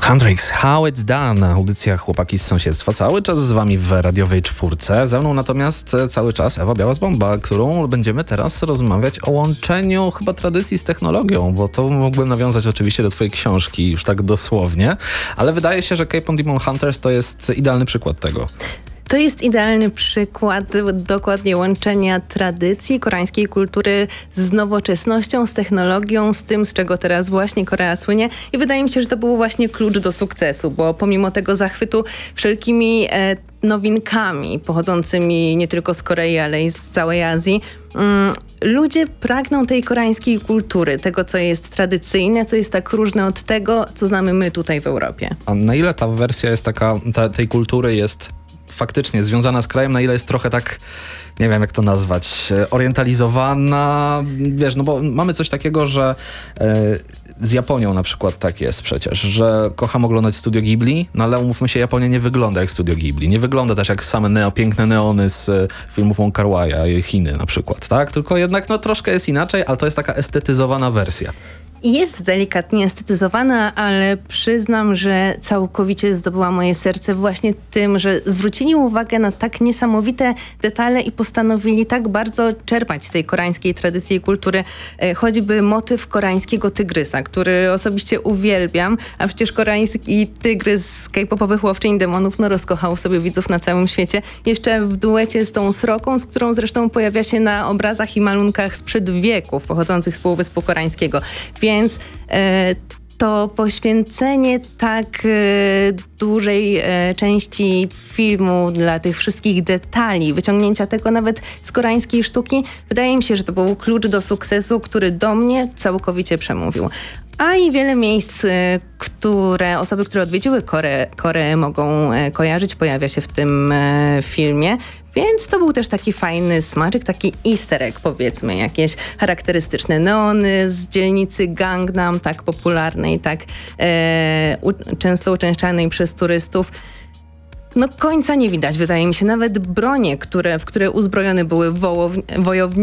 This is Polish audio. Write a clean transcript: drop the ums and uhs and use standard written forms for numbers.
Handrix, How It's Done, audycja Chłopaki z sąsiedztwa. Cały czas z wami w radiowej czwórce. Ze mną natomiast cały czas Ewa Białas-Bomba, którą będziemy teraz rozmawiać o łączeniu chyba tradycji z technologią, bo to mógłbym nawiązać oczywiście do twojej książki już tak dosłownie, ale wydaje się, że Cape on Demon Hunters to jest idealny przykład tego. To jest idealny przykład dokładnie łączenia tradycji koreańskiej kultury z nowoczesnością, z technologią, z tym, z czego teraz właśnie Korea słynie. I wydaje mi się, że to był właśnie klucz do sukcesu, bo pomimo tego zachwytu wszelkimi nowinkami pochodzącymi nie tylko z Korei, ale i z całej Azji, ludzie pragną tej koreańskiej kultury, tego, co jest tradycyjne, co jest tak różne od tego, co znamy my tutaj w Europie. A na ile ta wersja jest taka, tej kultury jest faktycznie związana z krajem, na ile jest trochę tak, nie wiem jak to nazwać, orientalizowana, wiesz, no bo mamy coś takiego, że z Japonią na przykład tak jest przecież, że kocham oglądać Studio Ghibli, no ale umówmy się, Japonia nie wygląda jak Studio Ghibli, nie wygląda też jak same piękne neony z filmów Wong Kar-wai'a, Chiny na przykład, tak? Tylko jednak no troszkę jest inaczej, ale to jest taka estetyzowana wersja. Jest delikatnie estetyzowana, ale przyznam, że całkowicie zdobyła moje serce właśnie tym, że zwrócili uwagę na tak niesamowite detale i postanowili tak bardzo czerpać z tej koreańskiej tradycji i kultury. Choćby motyw koreańskiego tygrysa, który osobiście uwielbiam, a przecież koreański tygrys z K-popowych łowczyń demonów rozkochał sobie widzów na całym świecie. Jeszcze w duecie z tą sroką, z którą zresztą pojawia się na obrazach i malunkach sprzed wieków pochodzących z Półwyspu Koreańskiego. Więc to poświęcenie tak dużej części filmu dla tych wszystkich detali, wyciągnięcia tego nawet z koreańskiej sztuki, wydaje mi się, że to był klucz do sukcesu, który do mnie całkowicie przemówił. A i wiele miejsc, które osoby, które odwiedziły Koreę mogą kojarzyć, pojawia się w tym filmie. Więc to był też taki fajny smaczek, taki easter egg powiedzmy, jakieś charakterystyczne neony z dzielnicy Gangnam, tak popularnej, tak często uczęszczanej przez turystów. No końca nie widać, wydaje mi się. Nawet bronie, w które uzbrojone były wojownicy,